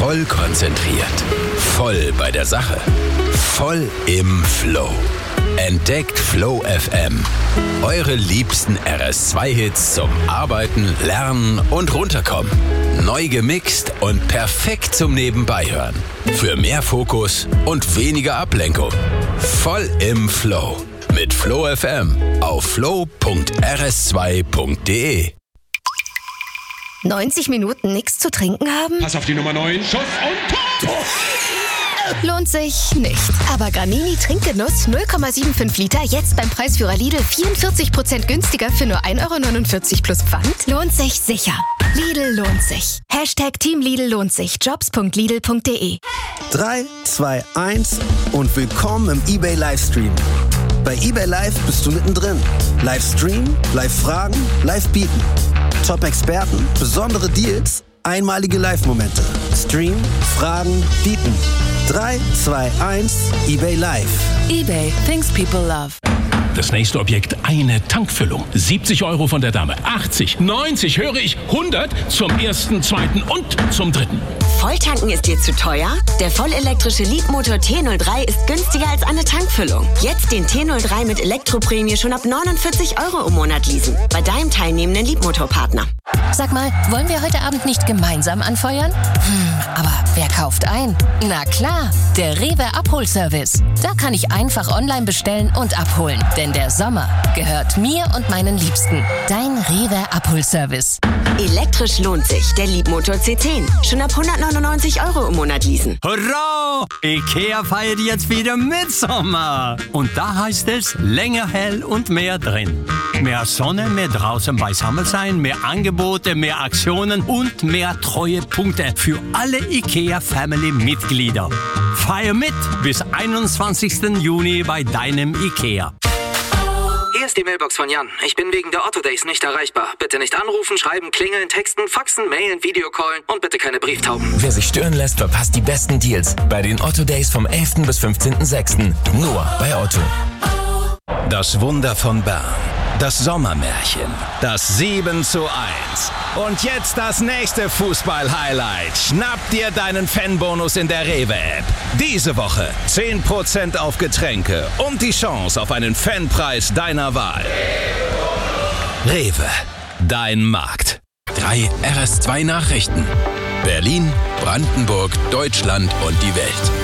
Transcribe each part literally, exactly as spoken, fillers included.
Voll konzentriert. Voll bei der Sache. Voll im Flow. Entdeckt Flow F M. Eure liebsten R S zwei Hits zum Arbeiten, Lernen und Runterkommen. Neu gemixt und perfekt zum Nebenbeihören. Für mehr Fokus und weniger Ablenkung. Voll im Flow. Mit Flow F M auf flow punkt r s zwei punkt d e. neunzig Minuten nichts zu trinken haben? Pass auf die Nummer neun. Schuss und Tor! Lohnt sich nicht. Aber Granini Trinkgenuss null Komma fünfundsiebzig Liter jetzt beim Preisführer Lidl vierundvierzig Prozent günstiger für nur ein Euro neunundvierzig plus Pfand? Lohnt sich sicher. Lidl lohnt sich. Hashtag Team Lidl lohnt sich. jobs punkt lidl punkt d e. drei, zwei, eins und willkommen im eBay Livestream. Bei eBay Live bist du mittendrin. Livestream, Live-Fragen, Live-Bieten. Top-Experten, besondere Deals, einmalige Live-Momente. Stream, Fragen, Bieten. drei, zwei, eins, eBay Live. eBay, things people love. Das nächste Objekt, eine Tankfüllung. siebzig Euro von der Dame. achtzig, neunzig, höre ich, hundert zum ersten, zweiten und zum dritten. Volltanken ist dir zu teuer? Der vollelektrische Leapmotor T null drei ist günstiger als eine Tankfüllung. Jetzt den T null drei mit Elektroprämie schon ab neunundvierzig Euro im Monat leasen. Bei deinem teilnehmenden Leapmotor-Partner. Sag mal, wollen wir heute Abend nicht gemeinsam anfeuern? Hm, aber wer kauft ein? Na klar, der Rewe Abholservice. Da kann ich einfach online bestellen und abholen. Denn der Sommer gehört mir und meinen Liebsten. Dein Rewe Abholservice. Elektrisch lohnt sich. Der Leapmotor C zehn. Schon ab hundertneunundneunzig Euro im Monat leasen. Hurra! IKEA feiert jetzt wieder Mitsommer. Und da heißt es, länger hell und mehr drin. Mehr Sonne, mehr draußen beisammen sein, mehr Angebote, mehr Aktionen und mehr Treuepunkte für alle IKEA-Family-Mitglieder. Feier mit bis einundzwanzigsten Juni bei deinem IKEA. Hier ist die Mailbox von Jan. Ich bin wegen der Otto Days nicht erreichbar. Bitte nicht anrufen, schreiben, klingeln, texten, faxen, mailen, Videocallen und bitte keine Brieftauben. Wer sich stören lässt, verpasst die besten Deals bei den Otto Days vom elften bis fünfzehnten sechsten Nur bei Otto. Das Wunder von Bern. Das Sommermärchen. Das sieben zu eins. Und jetzt das nächste Fußball-Highlight. Schnapp dir deinen Fanbonus in der Rewe-App. Diese Woche zehn Prozent auf Getränke und die Chance auf einen Fanpreis deiner Wahl. Rewe. Dein Markt. Drei R S zwei Nachrichten. Berlin, Brandenburg, Deutschland und die Welt.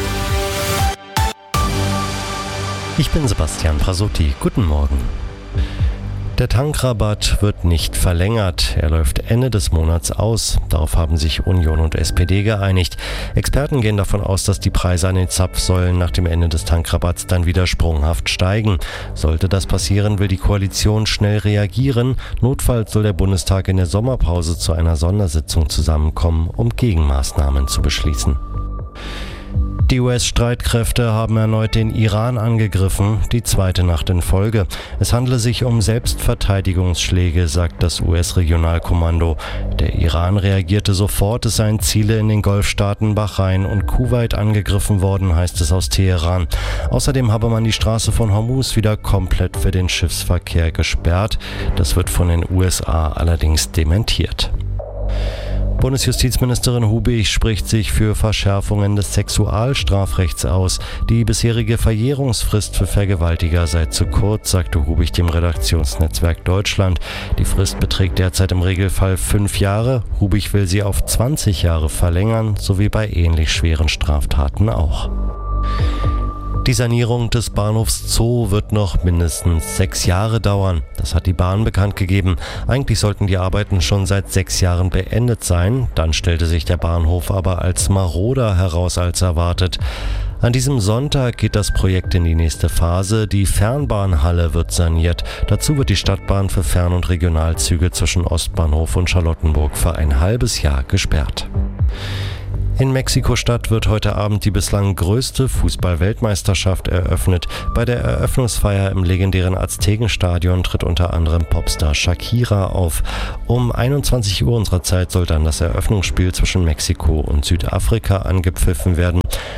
Ich bin Sebastian Prasotti. Guten Morgen. Der Tankrabatt wird nicht verlängert. Er läuft Ende des Monats aus. Darauf haben sich Union und S P D geeinigt. Experten gehen davon aus, dass die Preise an den Zapfsäulen nach dem Ende des Tankrabatts dann wieder sprunghaft steigen. Sollte das passieren, will die Koalition schnell reagieren. Notfalls soll der Bundestag in der Sommerpause zu einer Sondersitzung zusammenkommen, um Gegenmaßnahmen zu beschließen. Die U S-Streitkräfte haben erneut den Iran angegriffen, die zweite Nacht in Folge. Es handle sich um Selbstverteidigungsschläge, sagt das U S-Regionalkommando. Der Iran reagierte sofort, es seien Ziele in den Golfstaaten Bahrain und Kuwait angegriffen worden, heißt es aus Teheran. Außerdem habe man die Straße von Hormuz wieder komplett für den Schiffsverkehr gesperrt. Das wird von den U S A allerdings dementiert. Bundesjustizministerin Hubig spricht sich für Verschärfungen des Sexualstrafrechts aus. Die bisherige Verjährungsfrist für Vergewaltiger sei zu kurz, sagte Hubig dem Redaktionsnetzwerk Deutschland. Die Frist beträgt derzeit im Regelfall fünf Jahre. Hubig will sie auf zwanzig Jahre verlängern, sowie bei ähnlich schweren Straftaten auch. Die Sanierung des Bahnhofs Zoo wird noch mindestens sechs Jahre dauern. Das hat die Bahn bekannt gegeben. Eigentlich sollten die Arbeiten schon seit sechs Jahren beendet sein. Dann stellte sich der Bahnhof aber als maroder heraus als erwartet. An diesem Sonntag geht das Projekt in die nächste Phase. Die Fernbahnhalle wird saniert. Dazu wird die Stadtbahn für Fern- und Regionalzüge zwischen Ostbahnhof und Charlottenburg für ein halbes Jahr gesperrt. In Mexiko-Stadt wird heute Abend die bislang größte Fußball-Weltmeisterschaft eröffnet. Bei der Eröffnungsfeier im legendären Aztekenstadion tritt unter anderem Popstar Shakira auf. Um einundzwanzig Uhr unserer Zeit soll dann das Eröffnungsspiel zwischen Mexiko und Südafrika angepfiffen werden.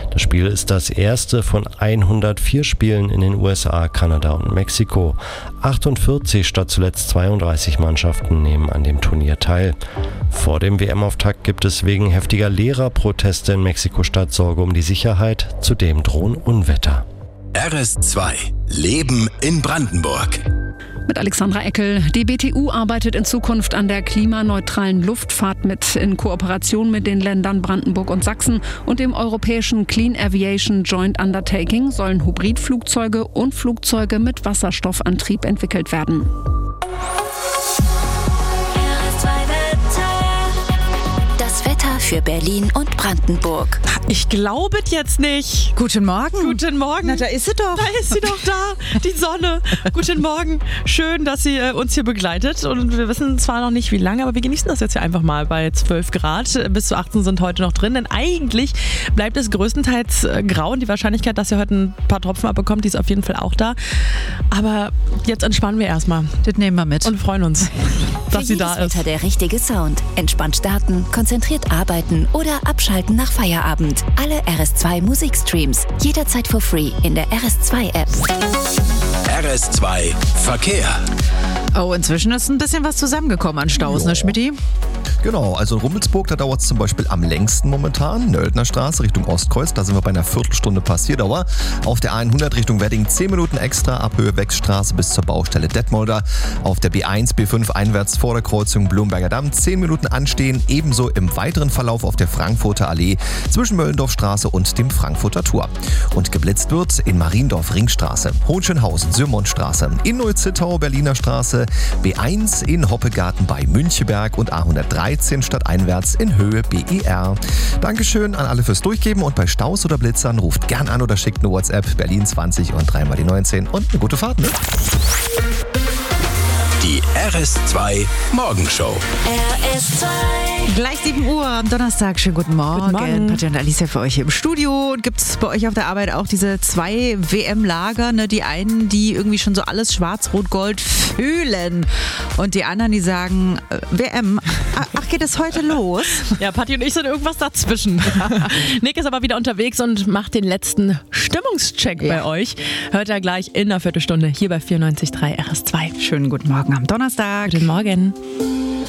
Das Spiel ist das erste von hundertvier Spielen in den U S A, Kanada und Mexiko. achtundvierzig statt zuletzt zweiunddreißig Mannschaften nehmen an dem Turnier teil. Vor dem W M-Auftakt gibt es wegen heftiger Lehrerproteste in Mexiko-Stadt Sorge um die Sicherheit. Zudem drohen Unwetter. R S zwei Leben in Brandenburg. Mit Alexandra Eckel. Die B T U arbeitet in Zukunft an der klimaneutralen Luftfahrt mit. In Kooperation mit den Ländern Brandenburg und Sachsen und dem europäischen Clean Aviation Joint Undertaking sollen Hybridflugzeuge und Flugzeuge mit Wasserstoffantrieb entwickelt werden. Das Wetter für Berlin und Brandenburg. Ich glaube es jetzt nicht. Guten Morgen. Guten Morgen. Na, da ist sie doch. Da ist sie doch da, die Sonne. Guten Morgen. Schön, dass sie äh, uns hier begleitet. Und wir wissen zwar noch nicht, wie lange, aber wir genießen das jetzt hier einfach mal bei zwölf Grad. Bis zu achtzehn sind heute noch drin. Denn eigentlich bleibt es größtenteils äh, grau. Und die Wahrscheinlichkeit, dass ihr heute ein paar Tropfen abbekommt, die ist auf jeden Fall auch da. Aber jetzt entspannen wir erstmal. Das nehmen wir mit. Und freuen uns, dass sie da ist. Wetter der richtige Sound. Entspannt starten, konzentriert arbeiten oder abschalten nach Feierabend. Alle R S zwei Musikstreams. Jederzeit for free in der R S zwei App. R S zwei Verkehr. Oh, inzwischen ist ein bisschen was zusammengekommen an Staus, ne, Schmidti? Genau, also in Rummelsburg, da dauert es zum Beispiel am längsten momentan. Nöldner Straße Richtung Ostkreuz, da sind wir bei einer Viertelstunde Passierdauer. Auf der hundert Richtung Wedding zehn Minuten extra, ab Höhe Wechstraße bis zur Baustelle Detmolder. Auf der B eins, B fünf einwärts vor der Kreuzung Blumberger Damm zehn Minuten anstehen. Ebenso im weiteren Verlauf auf der Frankfurter Allee zwischen Möllendorfstraße und dem Frankfurter Tor. Und geblitzt wird in Mariendorf Ringstraße, Hohenschönhausen, Sürmondstraße, in Neu-Zittau Berliner Straße, B eins in Hoppegarten bei Müncheberg und A hundertdreizehn stadteinwärts in Höhe B E R. Dankeschön an alle fürs Durchgeben und bei Staus oder Blitzern ruft gern an oder schickt eine WhatsApp Berlin zwanzig und dreimal die neunzehn und eine gute Fahrt. Ne? Die R S zwei Morgenshow. R S zwei. Gleich sieben Uhr am Donnerstag. Schönen guten Morgen. Guten Morgen. Katja und Alicia für euch hier im Studio. Gibt es bei euch auf der Arbeit auch diese zwei W M-Lager? Ne? Die einen, die irgendwie schon so alles schwarz-rot-gold fühlen. Und die anderen, die sagen, äh, W M, ach, geht es heute los? Ja, Patti und ich sind irgendwas dazwischen. Nick ist aber wieder unterwegs und macht den letzten Stimmungscheck ja. bei euch. Hört er gleich in einer Viertelstunde hier bei vierundneunzig Komma drei R S zwei. Schönen guten Morgen am Donnerstag. Guten Morgen.